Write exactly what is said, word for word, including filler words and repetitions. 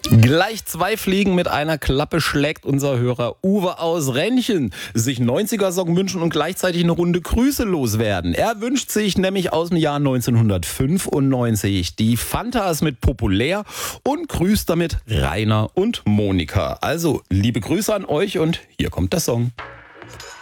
Gleich zwei Fliegen mit einer Klappe schlägt unser Hörer Uwe aus Rennchen sich neunziger-Socken wünschen und gleichzeitig eine Runde Grüße loswerden. Er wünscht sich nämlich aus dem Jahr neunzehnhundertfünfundneunzig die Fantas mit Populär und grüßt damit Rainer und Monika. Also, liebe Grüße an euch und hier kommt der Song.